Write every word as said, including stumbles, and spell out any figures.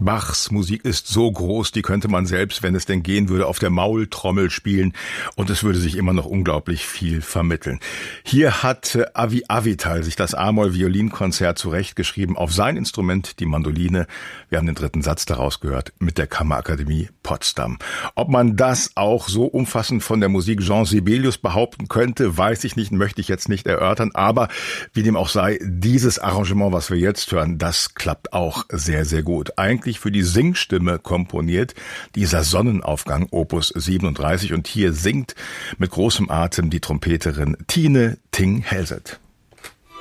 Bachs Musik ist so groß, die könnte man selbst, wenn es denn gehen würde, auf der Maultrommel spielen und es würde sich immer noch unglaublich viel vermitteln. Hier hat Avi Avital sich das A-Moll-Violinkonzert zurechtgeschrieben auf sein Instrument, die Mandoline. Wir haben den dritten Satz daraus gehört mit der Kammerakademie Potsdam. Ob man das auch so umfassend von der Musik Jean Sibelius behaupten könnte, weiß ich nicht, möchte ich jetzt nicht erörtern, aber wie dem auch sei, dieses Arrangement, was wir jetzt hören, das klappt auch sehr, sehr gut. Eigentlich für die Singstimme komponiert, dieser Sonnenaufgang Opus siebenunddreißig und hier singt mit großem Atem die Trompeterin Tine Ting-Helset.